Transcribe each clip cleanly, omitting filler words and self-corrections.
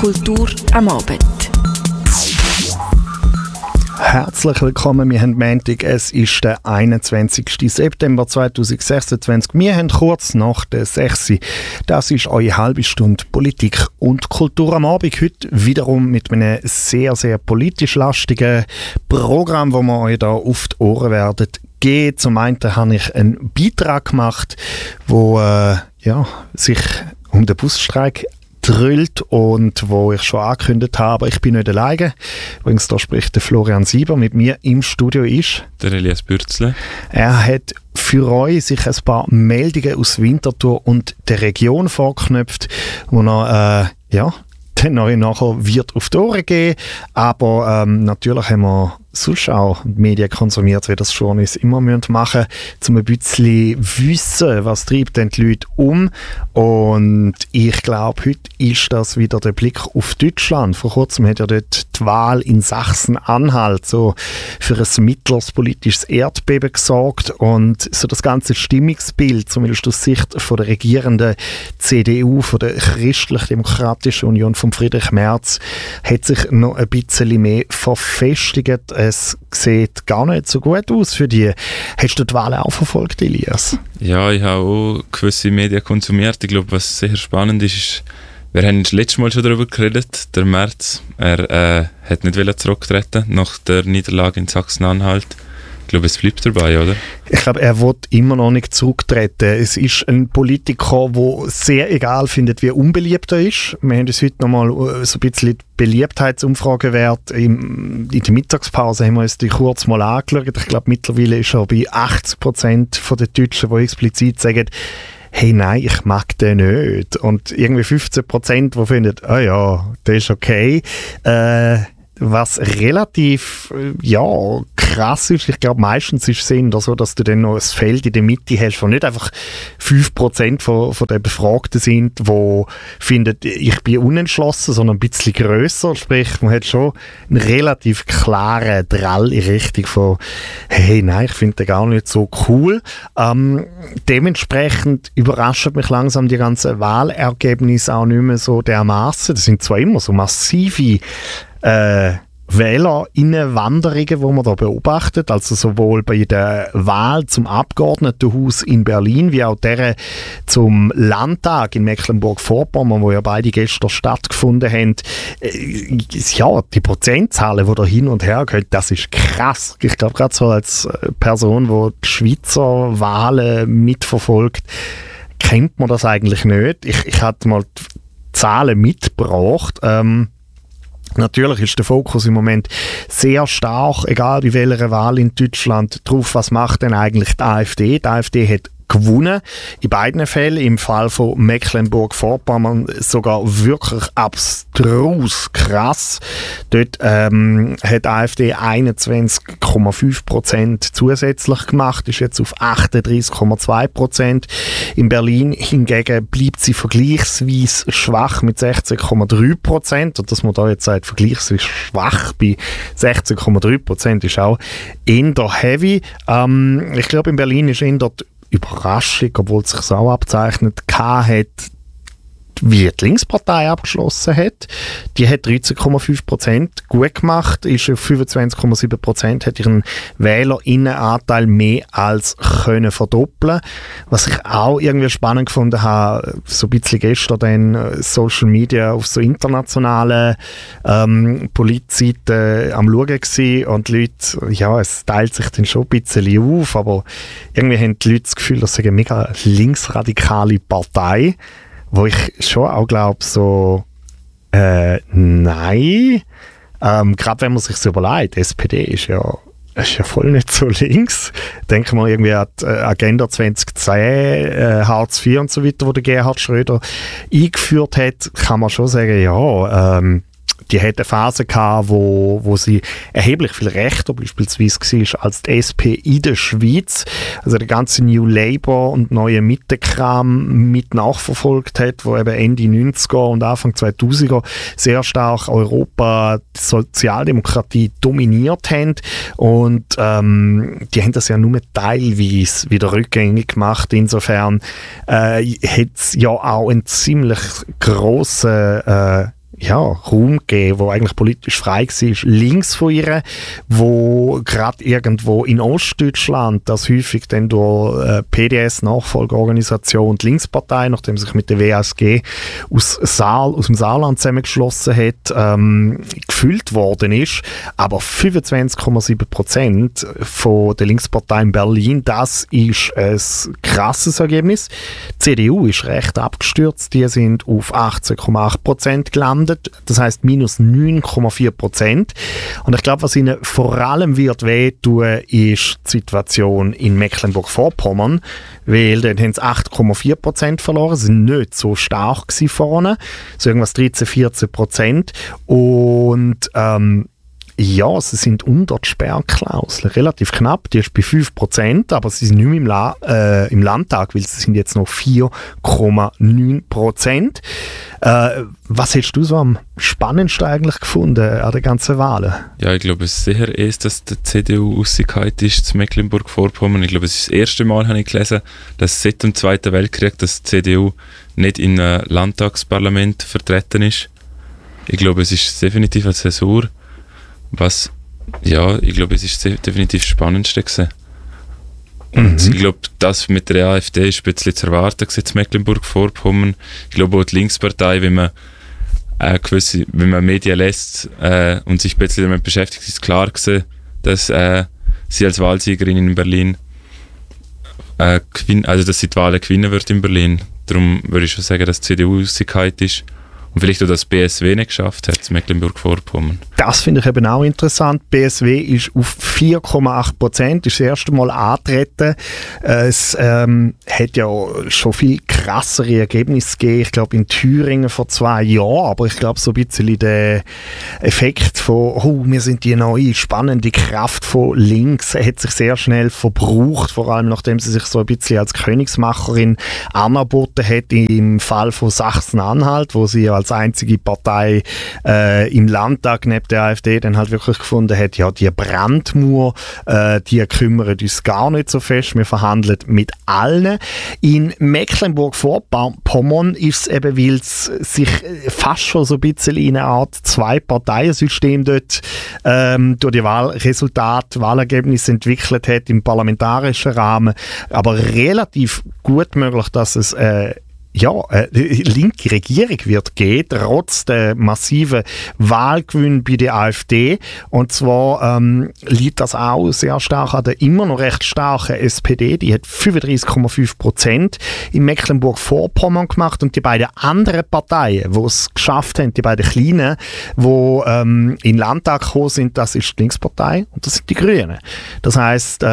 Kultur am Abend. Herzlich willkommen, wir haben Montag, es ist der 21. September 2026. Wir haben kurz nach der 6. Das ist eure halbe Stunde Politik und Kultur am Abend. Heute wiederum mit einem sehr, sehr politisch lastigen Programm, wo wir euch da auf die Ohren werden geben. Zum einen habe ich einen Beitrag gemacht, wo sich um den Busstreik drüllt und wo ich schon angekündigt habe, ich bin nicht alleine. Übrigens, da spricht der Florian Sieber, mit mir im Studio ist der Elias Bürzle. Er hat für euch sich ein paar Meldungen aus Winterthur und der Region vorgeknöpft, wo er dann nachher wird auf die Ohren gehen. Aber natürlich haben wir sonst auch Medien konsumiert, wie das Journalisten immer machen müssen, um ein bisschen wissen, was treibt denn die Leute um. Und ich glaube, heute ist das wieder der Blick auf Deutschland. Vor kurzem hat ja dort die Wahl in Sachsen-Anhalt so für ein mittleres politisches Erdbeben gesorgt. Und so das ganze Stimmungsbild, zumindest aus Sicht von der regierenden CDU, von der Christlich-Demokratischen Union von Friedrich Merz, hat sich noch ein bisschen mehr verfestigt. Es sieht gar nicht so gut aus für die. Hast du die Wahl auch verfolgt, Elias? Ja, ich habe auch gewisse Medien konsumiert. Ich glaube, was sehr spannend ist, wir haben das letzte Mal schon darüber geredet, der Merz, er hat nicht zurücktreten nach der Niederlage in Sachsen-Anhalt. Ich glaube, es bleibt dabei, oder? Ich glaube, er will immer noch nicht zurücktreten. Es ist ein Politiker, der sehr egal findet, wie unbeliebt er ist. Wir haben uns heute noch mal so ein bisschen die Beliebtheitsumfragewert in der Mittagspause haben wir uns die kurz mal angeschaut. Ich glaube, mittlerweile ist er bei 80% der Deutschen, die explizit sagen, hey, nein, ich mag den nicht. Und irgendwie 15%, die finden, der ist okay. Was relativ krass ist, ich glaube, meistens ist es eher so, dass du dann noch ein Feld in der Mitte hast, wo nicht einfach 5% von den Befragten sind, die finden, ich bin unentschlossen, sondern ein bisschen grösser. Sprich, man hat schon einen relativ klaren Drall in Richtung von, hey, nein, ich finde den gar nicht so cool. Dementsprechend überraschen mich langsam die ganzen Wahlergebnisse auch nicht mehr so dermaßen. Das sind zwar immer so massive WählerInnenwanderungen, die man da beobachtet, also sowohl bei der Wahl zum Abgeordnetenhaus in Berlin, wie auch der zum Landtag in Mecklenburg-Vorpommern, wo ja beide gestern stattgefunden haben. Die Prozentzahlen, die da hin und her gehen, das ist krass. Ich glaube, gerade so als Person, die die Schweizer Wahlen mitverfolgt, kennt man das eigentlich nicht. Ich hatte mal die Zahlen mitgebracht. Natürlich ist der Fokus im Moment sehr stark, egal bei welcher Wahl in Deutschland, drauf, was macht denn eigentlich die AfD. Die AfD hat gewonnen, in beiden Fällen, im Fall von Mecklenburg-Vorpommern sogar wirklich abstrus krass. Dort hat die AfD 21,5% zusätzlich gemacht, ist jetzt auf 38,2%. In Berlin hingegen bleibt sie vergleichsweise schwach mit 16,3%. Und dass man da jetzt sagt, vergleichsweise schwach bei 16,3% ist auch eher heavy. Ich glaube, in Berlin ist eher die Überraschung, obwohl es sich auch abzeichnet, hat, wie die Linkspartei abgeschlossen hat. Die hat 13,5% gut gemacht, ist auf 25,7%, hat ihren WählerInnenanteil mehr als können verdoppeln. Was ich auch irgendwie spannend gefunden habe, so ein bisschen gestern dann Social Media auf so internationalen Politseiten am Schauen gewesen und die Leute, es teilt sich dann schon ein bisschen auf, aber irgendwie haben die Leute das Gefühl, das sei eine mega linksradikale Partei. Wo ich schon auch glaube, so, nein. Gerade wenn man sich so überlegt, die SPD ist ja voll nicht so links. Denken wir irgendwie an die Agenda 2010, Hartz IV und so weiter, wo der Gerhard Schröder eingeführt hat, kann man schon sagen, die hat eine Phase gehabt, wo sie erheblich viel rechter beispielsweise war als die SP in der Schweiz. Also der ganze New Labour und neue Mittekram mit nachverfolgt hat, wo eben Ende 90er und Anfang 2000er sehr stark Europa, die Sozialdemokratie dominiert haben. Und die haben das ja nur teilweise wieder rückgängig gemacht. Insofern hat es ja auch einen ziemlich grossen Raum gegeben, wo eigentlich politisch frei war, links von ihr, wo gerade irgendwo in Ostdeutschland, das häufig dann durch PDS-Nachfolgeorganisation, die Linkspartei, nachdem sich mit der WSG aus dem Saarland zusammengeschlossen hat, gefüllt worden ist. Aber 25,7% von der Linkspartei in Berlin, das ist ein krasses Ergebnis. Die CDU ist recht abgestürzt, die sind auf 18,8% gelandet. Das heisst minus 9,4%. Und ich glaube, was ihnen vor allem wird wehtun, ist die Situation in Mecklenburg-Vorpommern, weil dort haben sie 8,4% verloren, sie sind nicht so stark gewesen vorne, so irgendwas 13-14%. Und sie sind unter die Sperrklausel, relativ knapp, die ist bei 5%, aber sie sind nicht mehr im Landtag, weil sie sind jetzt noch 4,9%. Was hast du so am spannendsten eigentlich gefunden an den ganzen Wahlen? Ja, ich glaube, es ist sicher dass die CDU rausgefallen ist zu Mecklenburg-Vorpommern. Ich glaube, es ist das erste Mal, habe ich gelesen, dass seit dem Zweiten Weltkrieg die CDU nicht in einem Landtagsparlament vertreten ist. Ich glaube, es ist definitiv eine Zäsur. Ich glaube, es ist definitiv das Spannendste gewesen. Und ich glaube, das mit der AfD ist ein bisschen zu erwarten gewesen, in Mecklenburg-Vorpommern. Ich glaube auch die Linkspartei, wenn man Medien lässt und sich ein bisschen damit beschäftigt, ist klar gewesen, dass sie als Wahlsiegerin in Berlin dass sie die Wahlen gewinnen wird in Berlin. Darum würde ich schon sagen, dass die CDU rausgefallen ist. Und vielleicht auch das BSW nicht geschafft hat, Mecklenburg-Vorpommern. Das finde ich eben auch interessant. BSW ist auf 4,8%, ist das erste Mal angetreten. Es hat ja schon viel krassere Ergebnisse gegeben. Ich glaube in Thüringen vor 2 Jahren, aber ich glaube so ein bisschen der Effekt von wir sind die neue spannende Kraft von links hat sich sehr schnell verbraucht, vor allem nachdem sie sich so ein bisschen als Königsmacherin angeboten hat im Fall von Sachsen-Anhalt, wo sie ja als einzige Partei im Landtag neben der AfD dann halt wirklich gefunden hat, ja, die Brandmauer, die kümmern uns gar nicht so fest, wir verhandeln mit allen. In Mecklenburg-Vorpommern ist es eben, weil es sich fast schon so ein bisschen in eine Art Zwei-Parteien-System dort durch die Wahlergebnisse entwickelt hat im parlamentarischen Rahmen, aber relativ gut möglich, dass es linke Regierung wird geben, trotz der massiven Wahlgewinn bei der AfD. Und zwar liegt das auch sehr stark an der immer noch recht starken SPD. Die hat 35,5% in Mecklenburg-Vorpommern gemacht. Und die beiden anderen Parteien, die es geschafft haben, die beiden kleinen, die in den Landtag gekommen sind, das ist die Linkspartei und das sind die Grünen. Das heisst,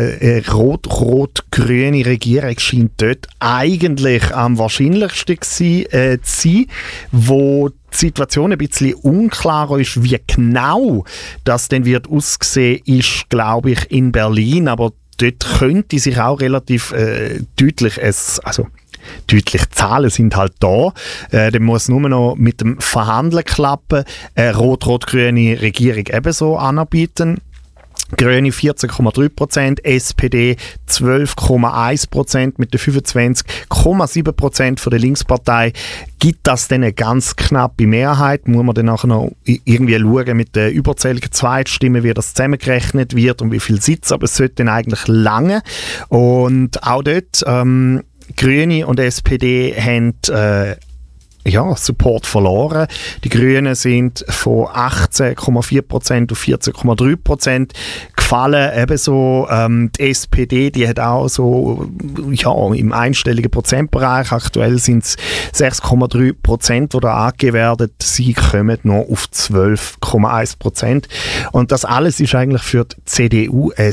rot-rot-grüne Regierung scheint dort eigentlich am wahrscheinlichsten zu sein, wo die Situation ein bisschen unklarer ist, wie genau das denn wird aussehen, ist, glaube ich, in Berlin, aber dort könnte sich auch relativ deutlich Zahlen sind halt da. Dann muss nur noch mit dem Verhandeln klappen. Rot-rot-grüne Regierung ebenso anbieten. Grüne 14,3%, SPD 12,1% mit der 25,7% von der Linkspartei. Gibt das dann eine ganz knappe Mehrheit? Muss man dann nachher noch irgendwie schauen mit der überzähligen Zweitstimmen, wie das zusammengerechnet wird und wie viel Sitz, aber es sollte dann eigentlich lange. Und auch dort, Grüne und SPD haben Support verloren. Die Grünen sind von 18,4% auf 14,3% gefallen. Ebenso die SPD, die hat auch so im einstelligen Prozentbereich. Aktuell sind es 6,3%, die da angegeben werden. Sie kommen noch auf 12,1%. Und das alles ist eigentlich für die CDU ein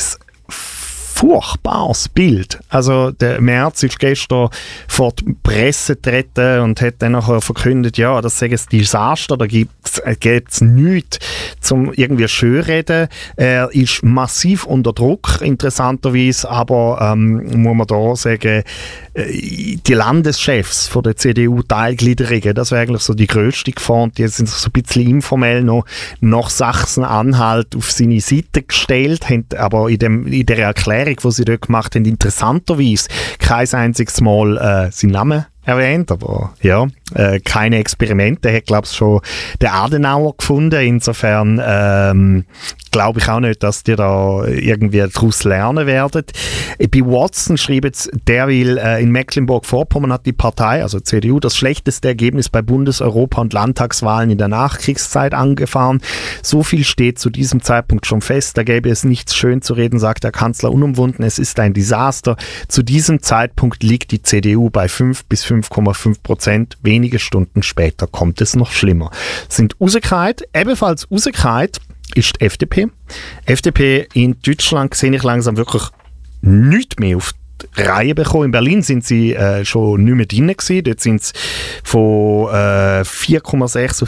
furchtbares Bild. Also der Merz ist gestern vor die Presse getreten und hat dann nachher verkündet, ja, das sei ein Desaster, da gibt es nichts zum irgendwie schönreden. Er ist massiv unter Druck, interessanterweise, aber muss man da sagen, die Landeschefs von der CDU-Teilgliederungen, das wäre eigentlich so die grösste Gefahr, die sind so ein bisschen informell noch nach Sachsen-Anhalt auf seine Seite gestellt, haben aber in der Erklärung, die sie dort gemacht haben, interessanterweise kein einziges Mal seinen Namen erwähnt, aber ja, keine Experimente, hat glaube ich schon der Adenauer gefunden. Insofern glaube ich auch nicht, dass die da irgendwie daraus lernen werden. Bei Watson schreibt jetzt, der will in Mecklenburg-Vorpommern hat die Partei, also CDU, das schlechteste Ergebnis bei Bundes-, Europa- und Landtagswahlen in der Nachkriegszeit angefahren. So viel steht zu diesem Zeitpunkt schon fest. Da gäbe es nichts schön zu reden, sagt der Kanzler unumwunden. Es ist ein Desaster. Zu diesem Zeitpunkt liegt die CDU bei 5 bis 5,5%. Wenige Stunden später kommt es noch schlimmer. Sind rausgefallen, ebenfalls rausgefallen ist die FDP. FDP in Deutschland sehe ich langsam wirklich nichts mehr auf die Reihe bekommen. In Berlin sind sie schon nicht mehr drin gewesen. Dort sind sie von 4,6 auf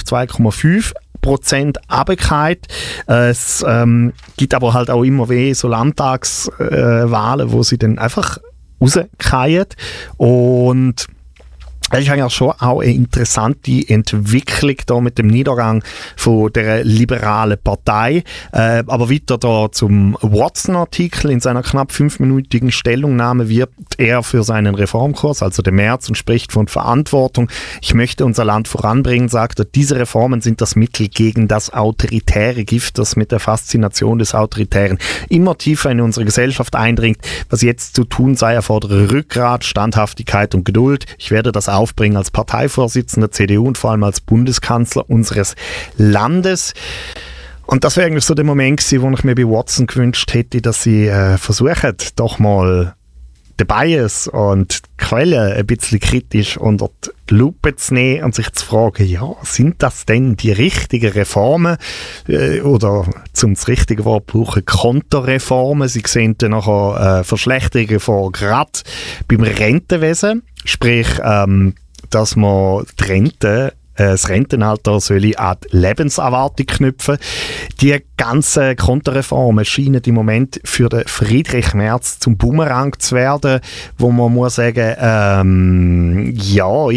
2,5% runtergefallen. Es gibt aber halt auch immer mehr so Landtagswahlen, wo sie dann einfach rausfallen. Und das ist eigentlich schon auch eine interessante Entwicklung da mit dem Niedergang von der liberalen Partei. Aber weiter da zum Watson-Artikel. In seiner knapp 5-minütigen Stellungnahme wirbt er für seinen Reformkurs, also den März, und spricht von Verantwortung. Ich möchte unser Land voranbringen, sagt er. Diese Reformen sind das Mittel gegen das autoritäre Gift, das mit der Faszination des Autoritären immer tiefer in unsere Gesellschaft eindringt. Was jetzt zu tun sei, erfordere Rückgrat, Standhaftigkeit und Geduld. Ich werde das aufbringen als Parteivorsitzender CDU und vor allem als Bundeskanzler unseres Landes. Und das wäre eigentlich so der Moment gewesen, wo ich mir bei Watson gewünscht hätte, dass sie versuchen, doch mal den Bias und die Quellen ein bisschen kritisch unter die Lupe zu nehmen und sich zu fragen, ja, sind das denn die richtigen Reformen oder zum das richtige Wort brauchen, Konterreformen? Sie sehen dann nachher Verschlechterungen von gerade beim Rentenwesen, sprich, dass man die Rente, das Rentenalter soll an die Lebenserwartung knüpfen. Die ganzen Konterreformen scheinen im Moment für den Friedrich Merz zum Bumerang zu werden, wo man muss sagen, ja,